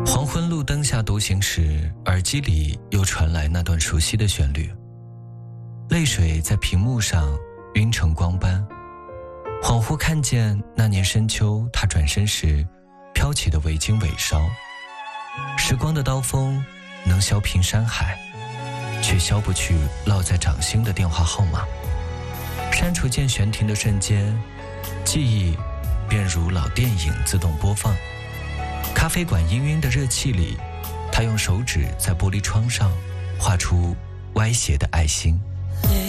黄昏路灯下独行时，耳机里又传来那段熟悉的旋律，泪水在屏幕上晕成光斑，恍惚看见那年深秋，他转身时飘起的围巾尾梢。时光的刀锋能削平山海，却削不去烙在掌心的电话号码。删除键悬停的瞬间，记忆便如老电影自动播放。咖啡馆氤氲的热气里，他用手指在玻璃窗上画出歪斜的爱心。